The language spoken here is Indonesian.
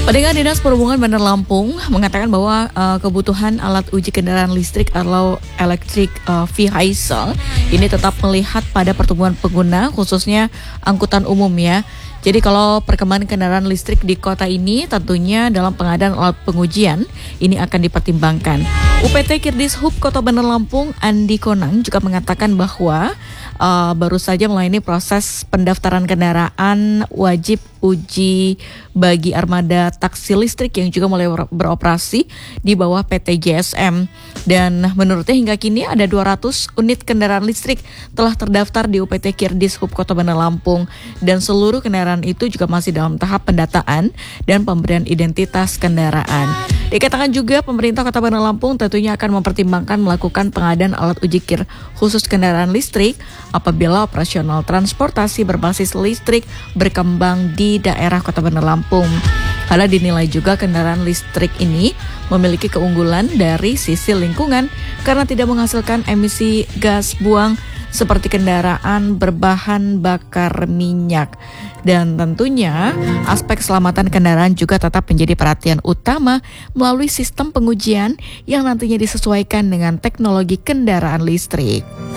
Pendengar Dinas Perhubungan Bandar Lampung mengatakan bahwa kebutuhan alat uji kendaraan listrik atau electric vehicle ini tetap melihat pada pertumbuhan pengguna khususnya angkutan umum ya. Jadi kalau perkembangan kendaraan listrik di kota ini tentunya dalam pengadaan alat pengujian ini akan dipertimbangkan. UPT Kirdishub Kota Bandar Lampung Andi Konang juga mengatakan bahwa baru saja melayani proses pendaftaran kendaraan wajib uji bagi armada taksi listrik yang juga mulai beroperasi di bawah PT JSM. Dan menurutnya hingga kini ada 200 unit kendaraan listrik telah terdaftar di UPT Kirdishub Kota Bandar Lampung dan seluruh kendaraan itu juga masih dalam tahap pendataan dan pemberian identitas kendaraan. Dikatakan juga pemerintah Kota Bandar Lampung tentunya akan mempertimbangkan melakukan pengadaan alat uji kir khusus kendaraan listrik apabila operasional transportasi berbasis listrik berkembang di daerah Kota Bandar Lampung. Hal dinilai juga kendaraan listrik ini memiliki keunggulan dari sisi lingkungan karena tidak menghasilkan emisi gas buang seperti kendaraan berbahan bakar minyak. Dan tentunya aspek keselamatan kendaraan juga tetap menjadi perhatian utama melalui sistem pengujian yang nantinya disesuaikan dengan teknologi kendaraan listrik.